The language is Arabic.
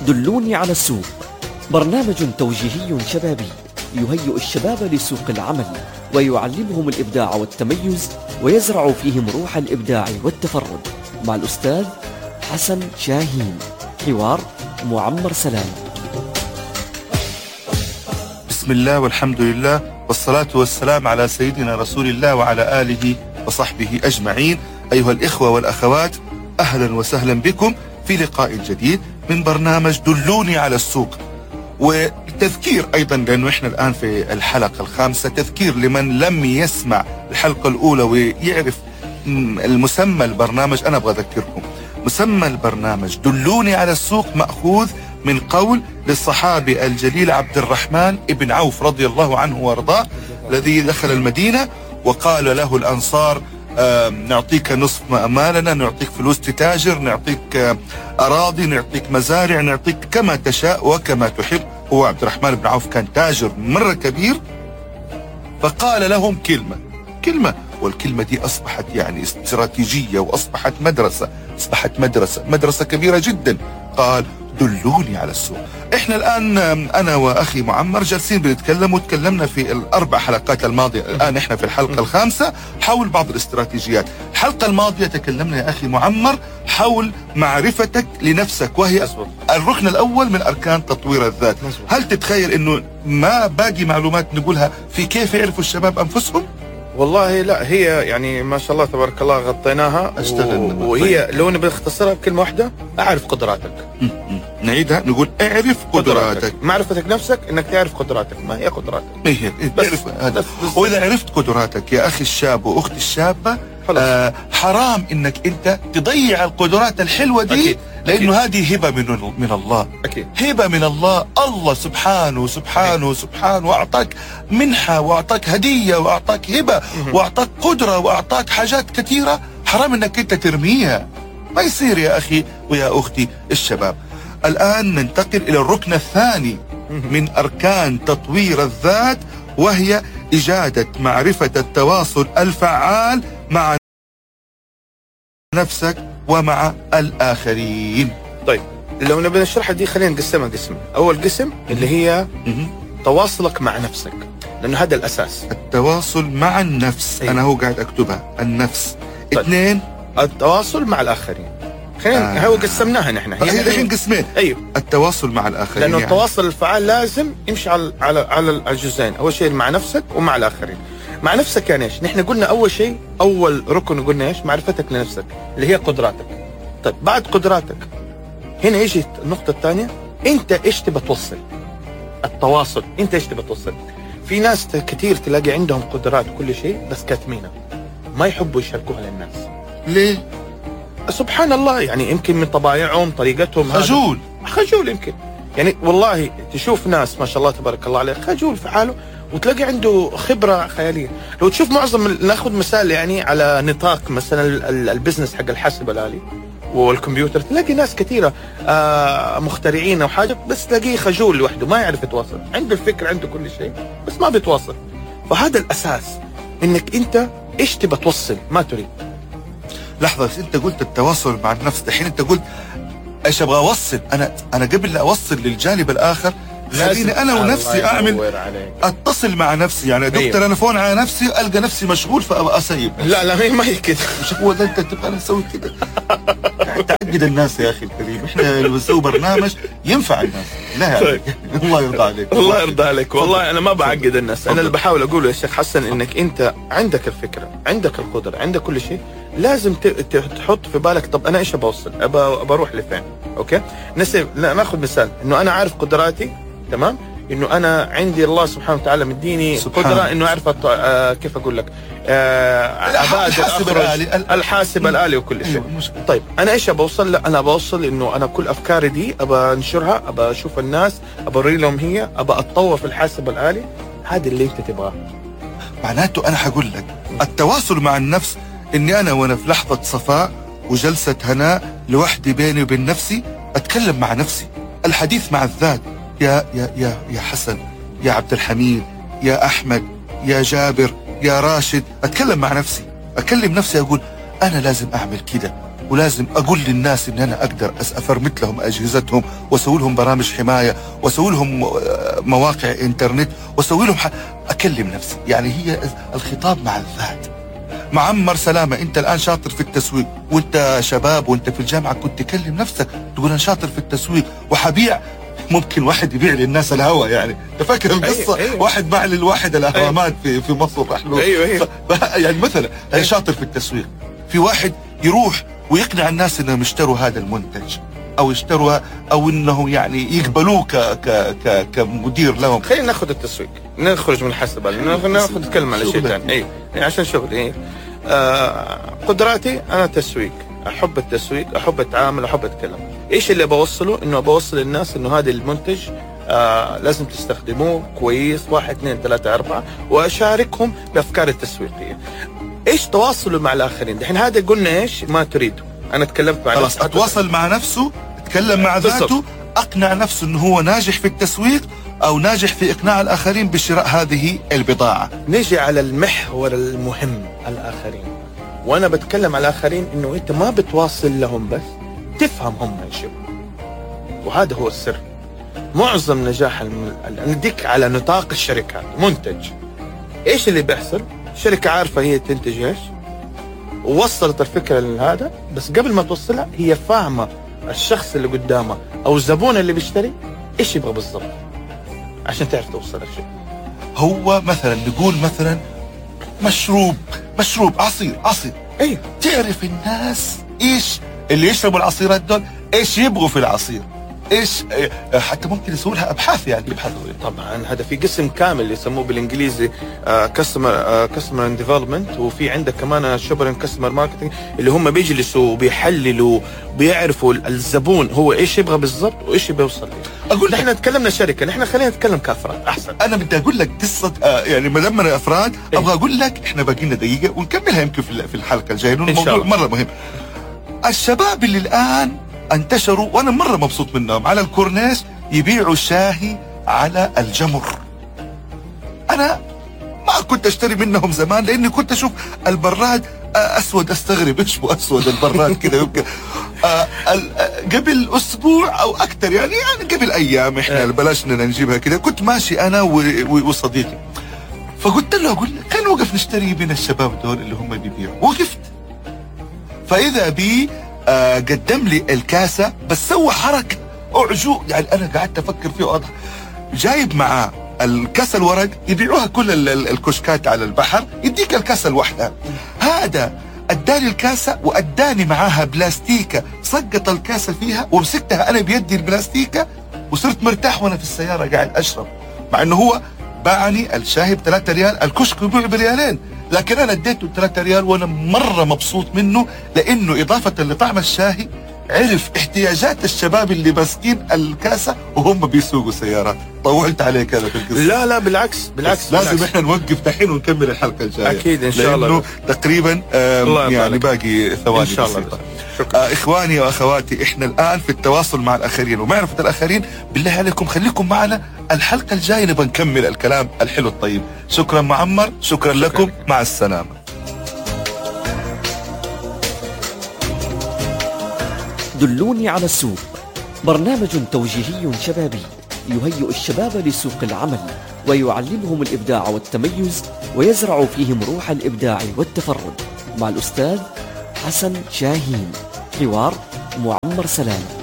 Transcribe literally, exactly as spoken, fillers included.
دلوني على السوق، برنامج توجيهي شبابي يهيئ الشباب لسوق العمل ويعلمهم الإبداع والتميز ويزرع فيهم روح الإبداع والتفرد، مع الأستاذ حسن شاهين. حوار معمر سلام. بسم الله والحمد لله والصلاة والسلام على سيدنا رسول الله وعلى آله وصحبه أجمعين. أيها الإخوة والأخوات، أهلا وسهلا بكم في لقاء جديد من برنامج دلوني على السوق. وتذكير أيضا، لأنه إحنا الآن في الحلقة الخامسة، تذكير لمن لم يسمع الحلقة الأولى ويعرف المسمى البرنامج. أنا أبغى أذكركم مسمى البرنامج دلوني على السوق مأخوذ من قول للصحابي الجليل عبد الرحمن ابن عوف رضي الله عنه وارضاه، الذي دخل المدينة وقال له الأنصار: نعطيك نصف مالنا، نعطيك فلوس تتاجر، نعطيك أراضي، نعطيك مزارع، نعطيك كما تشاء وكما تحب. هو عبد الرحمن بن عوف كان تاجر مرة كبير، فقال لهم كلمة كلمة والكلمة دي أصبحت يعني استراتيجية، وأصبحت مدرسة أصبحت مدرسة مدرسة كبيرة جدا. قال: دلوني على السوق. احنا الآن أنا وأخي معمر جالسين بنتكلم، وتكلمنا في الأربع حلقات الماضية، الآن احنا في الحلقة الخامسة حول بعض الاستراتيجيات. الحلقة الماضية تكلمنا يا أخي معمر حول معرفتك لنفسك، وهي الركن الأول من أركان تطوير الذات. هل تتخيل أنه ما باقي معلومات نقولها في كيف يعرفوا الشباب أنفسهم؟ والله لا، هي يعني ما شاء الله تبارك الله غطيناها، اشتغلنا. وهي لو نبي نختصرها بكلمة واحدة: أعرف قدراتك. نعيدها، نقول اعرف قدراتك. قدراتك. معرفتك نفسك انك تعرف قدراتك. ما هي قدراتك؟ هي تعرف هذا. واذا عرفت قدراتك يا اخي الشاب واختي الشابة، آه حرام انك انت تضيع القدرات الحلوة دي. أكيد. لانه أكيد. هذه هبة من من الله. أكيد. هبة من الله. الله سبحانه سبحانه أكيد. سبحانه واعطاك منحة، واعطاك هدية، واعطاك هبة، واعطاك قدرة، واعطاك حاجات كثيرة. حرام انك انت ترميها. ما يصير يا اخي ويا اختي الشباب. الآن ننتقل إلى الركن الثاني من أركان تطوير الذات، وهي إجادة معرفة التواصل الفعال مع نفسك ومع الآخرين. طيب، لو نبي نشرحها دي خلينا نقسمها قسم. أول قسم اللي هي تواصلك مع نفسك، لأنه هذا الأساس. التواصل مع النفس. أيه. أنا هو قاعد أكتبها النفس. طيب. اثنين، التواصل مع الآخرين. خلينا آه. هو قسمناها نحن هي الحين قسمين. ايوه، التواصل مع الاخرين، لانه يعني. التواصل الفعال لازم يمشي على على على الجزئين. اول شيء مع نفسك ومع الاخرين. مع نفسك يعني ايش؟ نحن قلنا اول شيء، اول ركن قلنا ايش؟ معرفتك لنفسك اللي هي قدراتك. طيب، بعد قدراتك هنا يجي النقطه الثانيه: انت ايش تبى توصل؟ التواصل، انت ايش تبى توصل؟ في ناس كثير تلاقي عندهم قدرات وكل شيء بس كاتمينها، ما يحبوا يشاركوها للناس. ليه؟ سبحان الله، يعني يمكن من طبايعهم، طريقتهم، خجول خجول يمكن. يعني والله تشوف ناس ما شاء الله تبارك الله عليه خجول في حاله، وتلاقي عنده خبرة خيالية. لو تشوف معظم، ناخذ مثال يعني على نطاق مثلا البزنس حق الحاسب الآلي والكمبيوتر، تلاقي ناس كثيرة آه مخترعين أو حاجة، بس تلاقيه خجول لوحده، ما يعرف يتواصل. عنده الفكرة، عنده كل شيء، بس ما بيتواصل. فهذا الأساس، إنك أنت إيش تبى توصل، ما تريد. لحظة، انت قلت التواصل مع النفس، الحين انت قلت ايش ابغى اوصل. انا انا قبل لا اوصل للجانب الاخر خليني انا ونفسي اعمل اتصل مع نفسي. يعني يا دكتور أيوه. انا فون على نفسي، القى نفسي مشغول فابغى اسيب. لا لا ما هي كده. مش هو ده انت تبغى نسوي كده؟ تعقد الناس يا اخي الكريم. احنا اللي بنسوي برنامج ينفع الناس. لا طيب. الله يرضى عليك. الله يرضى عليك. والله انا ما بعقد الناس. انا اللي بحاول اقوله يا شيخ حسن، انك انت عندك الفكره، عندك القدره، عندك كل شيء، لازم تحط في بالك طب انا ايش بوصل، ابى بروح لفين. اوكي، نسيب ناخذ مثال انه انا عارف قدراتي، تمام، انه انا عندي الله سبحانه وتعالى مديني قدره انه اعرف آه كيف اقول لك آه الحاسب الآلي الحاسب الآلي وكل شيء. طيب انا ايش بوصل؟ لا انا بوصل انه انا كل افكاري دي ابى انشرها، ابى اشوف الناس، ابى اوري لهم هي، ابى اتطور في الحاسب الآلي. هذا اللي انت تبغاه. معناته انا حقول لك التواصل مع النفس اني انا وانا في لحظه صفاء وجلسه هناء لوحدي بيني وبين نفسي اتكلم مع نفسي، الحديث مع الذات. يا يا يا يا حسن، يا عبد الحميد، يا احمد، يا جابر، يا راشد، اتكلم مع نفسي، اكلم نفسي، اقول انا لازم اعمل كده، ولازم اقول للناس ان انا اقدر افرمت لهم اجهزتهم واسوي لهم برامج حمايه واسوي لهم مواقع انترنت واسوي لهم ح... اكلم نفسي. يعني هي الخطاب مع الذات. معمر سلامه، انت الان شاطر في التسويق، وانت شباب وانت في الجامعه كنت تكلم نفسك تقول انا شاطر في التسويق وحبيع. ممكن واحد يبيع للناس الهواء، يعني تفكر القصه. أيوة أيوة. واحد باع للواحد الاهرامات أيوة. في في مصر راح له. أيوة أيوة. يعني مثلا أيوة. شاطر في التسويق. في واحد يروح ويقنع الناس انهم يشتروا هذا المنتج او يشتروا او انه يعني يقبلوه ك ك ك كمدير لهم. خلينا ناخذ التسويق، نخرج من الحسبه، ناخذ نتكلم على شيء ثاني. اي يعني عشان شغلي. إيه؟ آه قدراتي انا تسويق، احب التسويق، احب اتعامل، احب اتكلم. ايش اللي بوصله؟ انه بوصل للناس انه هذا المنتج آه لازم تستخدموه كويس، واحد اثنين ثلاثة أربعة، واشاركهم بافكار التسويقيه. ايش تواصله مع الاخرين؟ دحين هذا قلنا ايش ما تريده. انا تكلمت مع خلاص، اتواصل مع نفسه، اتكلم مع ذاته، اقنع نفسه انه هو ناجح في التسويق او ناجح في اقناع الاخرين بشراء هذه البضاعه. نجي على المحور المهم، الاخرين. وانا بتكلم على الاخرين انه انت ما بتواصل لهم بس، تفهم هم ايش يبغوا. وهذا هو السر. معظم نجاح الم... نديك على نطاق الشركات. منتج، ايش اللي بيحصل؟ شركه عارفه هي تنتج ايش، ووصلت الفكره لهذا، بس قبل ما توصلها هي فاهمه الشخص اللي قدامها او الزبون اللي بيشتري ايش يبغى بالضبط عشان تعرف توصل الشيء. هو مثلا نقول مثلا مشروب مشروب عصير عصير ايوه، تعرف الناس ايش اللي يشربوا العصيرات دول ايش يبغوا في العصير، ايش حتى ممكن يسووا لها ابحاث. يعني يبحثوا طبعا، هذا في قسم كامل يسموه بالانجليزي كاستمر كاستمر اند ديفلوبمنت، وفي عندك كمان شوبر اند كاستمر ماركتنج، اللي هم بيجلسوا وبيحللوا بيعرفوا الزبون هو ايش يبغى بالضبط وايش بيوصل له. اقول نحن تكلمنا شركه، نحن خلينا نتكلم كافراد احسن. انا بدي اقول لك قصه آه يعني ما دام افراد إيه؟ ابغى اقول لك احنا باقي لنا دقيقه ونكملها يمكن في في الحلقه الجايه، لانه الموضوع مره مهم. الشباب اللي الان انتشروا وانا مره مبسوط منهم على الكورنيش يبيعوا شاهي على الجمر. انا ما كنت اشتري منهم زمان لاني كنت اشوف البراد اسود، استغرب ايش بو اسود البراد كده. يمكن قبل اسبوع او اكثر، يعني يعني قبل ايام احنا بلاش نجيبها كده، كنت ماشي انا وصديقي، فقلت له اقول لك خلينا نوقف نشتري من الشباب دول اللي هم بيبيعوا. وقفت، فاذا بي آه قدم لي الكاسة بس سوى حركة أعجوب. يعني أنا قعدت أفكر فيه وأضحك. جايب معاه الكاسة الورق يبيعوها كل الكشكات على البحر، يديك الكاسة الواحدة. هذا أداني الكاسة وأداني معاها بلاستيكة، سقط الكاسة فيها ومسكتها أنا بيدي البلاستيكة، وصرت مرتاح وأنا في السيارة قاعد أشرب، مع أنه هو باعني الشاي بثلاثة ريال، الكشك يبيع بريالين، لكن انا اديته ثلاثة ريال وانا مره مبسوط منه، لانه اضافه لطعم الشاي عرف احتياجات الشباب اللي ماسكين الكاسه وهم بيسوقوا سيارات. طولت عليك هذا في القصه. لا لا بالعكس بالعكس، لازم بالعكس. احنا نوقف دحين ونكمل الحلقه الجايه اكيد ان شاء الله، لانه تقريبا يعني باقي ثواني ان شاء الله. آه اخواني واخواتي، احنا الان في التواصل مع الاخرين ومعرفه الاخرين. بالله عليكم خليكم معنا الحلقه الجايه نبغى نكمل الكلام الحلو الطيب. شكرا معمر، شكرا, شكرا لكم، مع السلامه. دلوني على السوق، برنامج توجيهي شبابي يهيئ الشباب لسوق العمل ويعلمهم الإبداع والتميز ويزرع فيهم روح الإبداع والتفرد، مع الأستاذ حسن شاهين. حوار معمر سلامة.